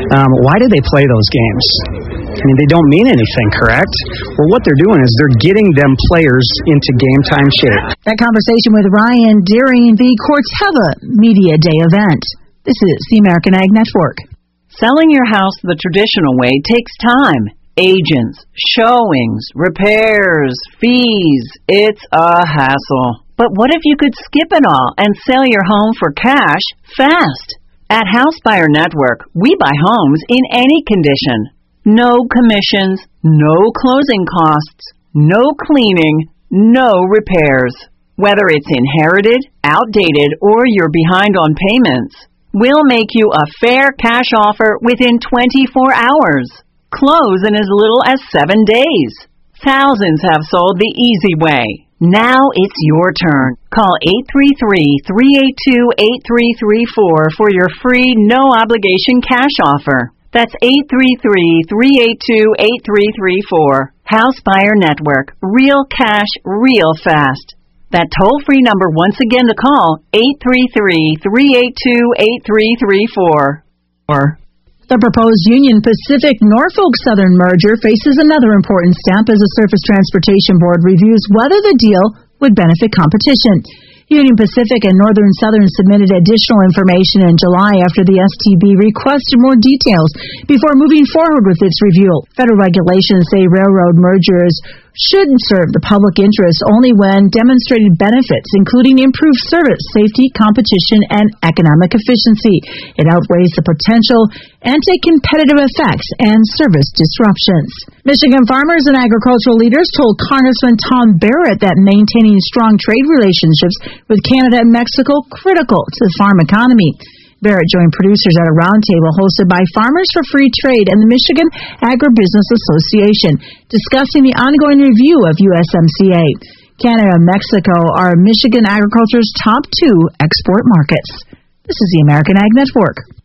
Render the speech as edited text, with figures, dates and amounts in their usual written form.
Why do they play those games? I mean, they don't mean anything, correct? Well, what they're doing is they're getting them players into game-time shape. That conversation with Ryan during the Corteva Media Day event. This is the American Ag Network. Selling your house the traditional way takes time. Agents, showings, repairs, fees. It's a hassle. But what if you could skip it all and sell your home for cash fast? At House Buyer Network, we buy homes in any condition. No commissions, no closing costs, no cleaning, no repairs. Whether it's inherited, outdated, or you're behind on payments, we'll make you a fair cash offer within 24 hours. Close in as little as 7 days. Thousands have sold the easy way. Now it's your turn. Call 833-382-8334 for your free, no-obligation cash offer. That's 833-382-8334. House Buyer Network. Real cash, real fast. That toll-free number once again to call, 833-382-8334. The proposed Union Pacific-Norfolk Southern merger faces another important step as the Surface Transportation Board reviews whether the deal would benefit competition. Union Pacific and Northern Southern submitted additional information in July after the STB requested more details before moving forward with its review. Federal regulations say railroad mergers should serve the public interest only when demonstrating benefits, including improved service, safety, competition, and economic efficiency. It outweighs the potential anti-competitive effects and service disruptions. Michigan farmers and agricultural leaders told Congressman Tom Barrett that maintaining strong trade relationships with Canada and Mexico critical to the farm economy. Barrett joined producers at a roundtable hosted by Farmers for Free Trade and the Michigan Agribusiness Association, discussing the ongoing review of USMCA. Canada and Mexico are Michigan agriculture's top 2 export markets. This is the American Ag Network.